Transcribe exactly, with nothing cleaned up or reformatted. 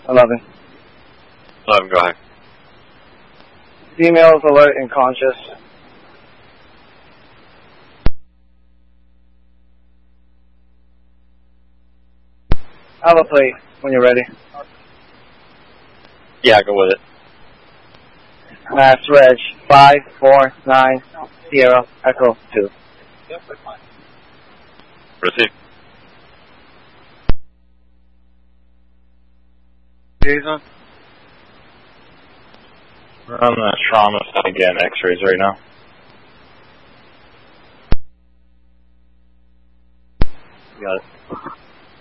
eleven. eleven, go ahead. Female is alert and conscious. I have a plate when you're ready. Yeah, go with it. Mass Reg five four nine Sierra Echo two. Proceed. Jason? We're on the trauma side again, x-rays right now. Got it.